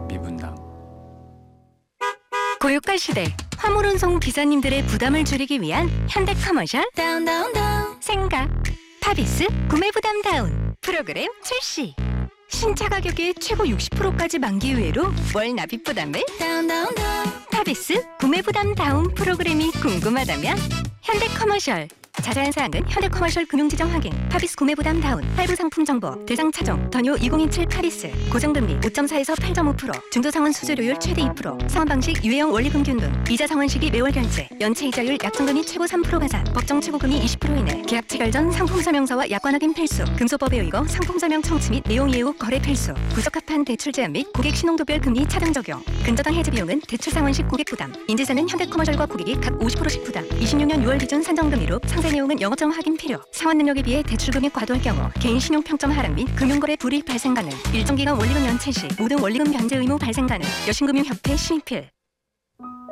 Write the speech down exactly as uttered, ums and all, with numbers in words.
미분당. 고유가 시대 화물 운송 기사님들의 부담을 줄이기 위한 현대커머셜 다운 다운 다운 생각 파비스 구매 부담 다운 프로그램 출시. 신차 가격의 최고 육십 퍼센트까지 만기 후회로 월 납입 부담을 다운 다운 다운 파비스 구매 부담 다운 프로그램이 궁금하다면 현대커머셜. 자세한 사항은 현대커머셜 금융지정 확인, 파비스 구매부담 다운, 할부 상품 정보, 대상 차종, 더뉴 이천이십칠 파비스, 고정금리 오 점 사에서 팔 점 오 퍼센트, 중도상환 수수료율 최대 이 퍼센트, 상환방식 유예형 원리금 균등, 이자 상환 시기 매월 결제, 연체 이자율 약정금리 최고 삼 퍼센트 가산, 법정 최고금리 이십 퍼센트 이내, 계약 체결 전 상품 설명서와 약관 확인 필수, 금소법에 의거 상품 설명 청취 및 내용 이해 후 거래 필수, 구적합한 대출 제한 및 고객 신용도별 금리 차등 적용, 근저당 해지 비용은 대출 상환 시 고객 부담, 인지사는 현대커머셜과 고객이 각 오십 퍼센트씩 부담, 이십육 년 유월 기준 산정금리로 상세 내용은 영업정 확인 필요, 상환 능력에 비해 대출 금액 과도할 경우 개인 신용 평점 하락 및 금융거래 불이익 발생 가능, 일정 기간 원리금 연체 시 모든 원리금 변제 의무 발생 가능, 여신금융협회 신입필.